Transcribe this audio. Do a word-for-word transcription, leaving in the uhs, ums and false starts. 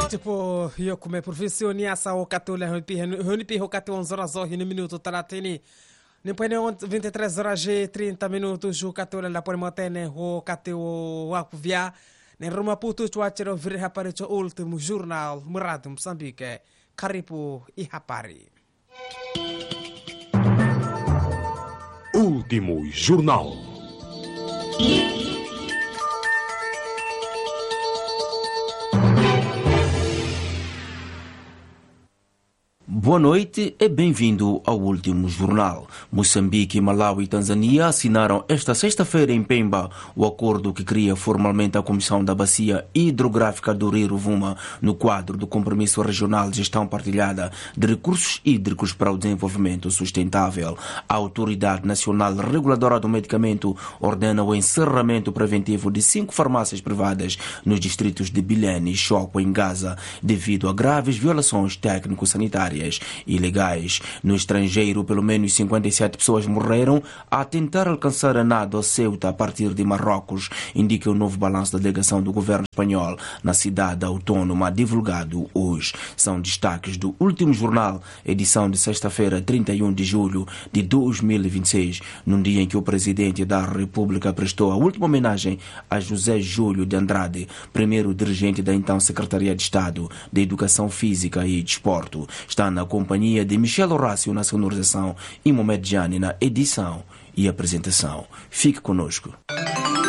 tipo yo come professioni asa o katula honipi honipi ho katu onze horas no minuto taratini depois de vinte e três horas e trinta minutos o katula la por motene ho katu wakuvia ne Roma putu tuachero vir hapari cho último jornal Morado Moçambique Karibu e Hapari. Último jornal. Boa noite e bem-vindo ao último jornal. Moçambique, Malawi e Tanzânia assinaram esta sexta-feira em Pemba o acordo que cria formalmente a Comissão da Bacia Hidrográfica do Rio Rovuma no quadro do Compromisso Regional de Gestão Partilhada de Recursos Hídricos para o Desenvolvimento Sustentável. A Autoridade Nacional Reguladora do Medicamento ordena o encerramento preventivo de cinco farmácias privadas nos distritos de Bilene e Choco, em Gaza, devido a graves violações técnico-sanitárias ilegais. No estrangeiro, pelo menos cinquenta e sete pessoas morreram a tentar alcançar a nado a Ceuta a partir de Marrocos, indica o novo balanço da delegação do governo espanhol na cidade autónoma, divulgado hoje. São destaques do último jornal, edição de sexta-feira, trinta e um de julho de dois mil e vinte e seis, num dia em que o presidente da República prestou a última homenagem a José Júlio de Andrade, primeiro dirigente da então Secretaria de Estado de Educação Física e Desporto. Está na companhia de Michel Horácio na sonorização e Mohamed Jani na edição e apresentação. Fique conosco.